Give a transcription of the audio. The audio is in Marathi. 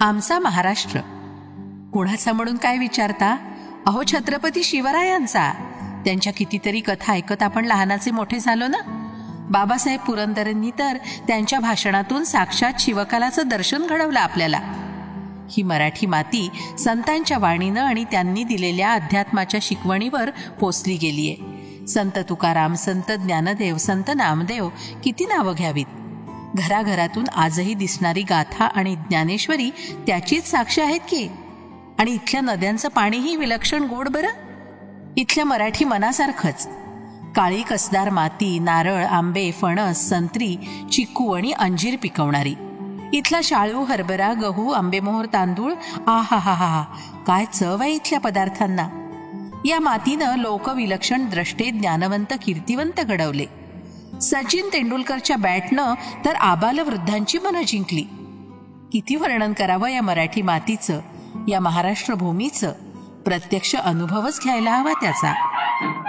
आमचा महाराष्ट्र कुणाचा म्हणून काय विचारता? अहो, छत्रपती शिवरायांचा. त्यांच्या कितीतरी कथा ऐकत आपण लहानाचे मोठे झालो ना. बाबासाहेब पुरंदरेंनी तर त्यांच्या भाषणातून साक्षात शिवकालाचं दर्शन घडवलं आपल्याला. ही मराठी माती संतांच्या वाणीनं आणि त्यांनी दिलेल्या अध्यात्माच्या शिकवणीवर पोचली गेलीये. संत तुकाराम, संत ज्ञानदेव, संत नामदेव, किती नावं घ्यावीत. घराघरातून आजही दिसणारी गाथा आणि ज्ञानेश्वरी त्याचीच साक्ष आहेत की. आणि इथल्या नद्यांचं पाणीही विलक्षण गोड बरं. इथल्या मराठी मनासारखंच. काळी कसदार माती, नारळ, आंबे, फणस, संत्री, चिक्कू आणि अंजीर पिकवणारी. इथला शाळू, हरभरा, गहू, आंबेमोहर तांदूळ, आहा हा हा, काय चव आहे इथल्या पदार्थांना. या मातीनं लोक विलक्षण द्रष्टे, ज्ञानवंत, कीर्तिवंत घडवले. सचिन तेंडुलकरच्या बॅटनं तर आबालवृद्धांची मनं जिंकली. किती वर्णन करावं या मराठी मातीचं, या महाराष्ट्र भूमीचं. प्रत्यक्ष अनुभवच घ्यायला हवा त्याचा.